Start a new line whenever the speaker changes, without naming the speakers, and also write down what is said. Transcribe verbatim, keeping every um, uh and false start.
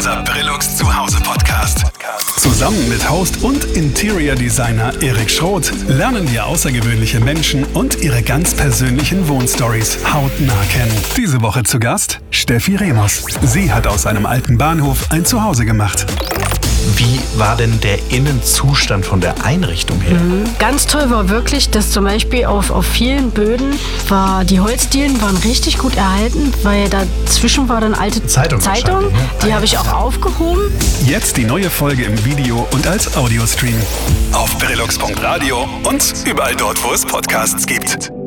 unser Brillux Zuhause-Podcast. Zusammen mit Host und Interior Designer Erik Schroth lernen wir außergewöhnliche Menschen und ihre ganz persönlichen Wohnstories hautnah kennen. Diese Woche zu Gast Steffi Remus. Sie hat aus einem alten Bahnhof ein Zuhause gemacht.
Wie war denn der Innenzustand von der Einrichtung her?
Mhm. Ganz toll war wirklich, dass zum Beispiel auf, auf vielen Böden war, die Holzdielen waren richtig gut erhalten, weil dazwischen war dann alte
Zeitung.
Zeitung.
Ne?
Die habe ich auch aufgehoben.
Jetzt die neue Folge im Video und als Audiostream. Auf brillux punkt radio und überall dort, wo es Podcasts gibt.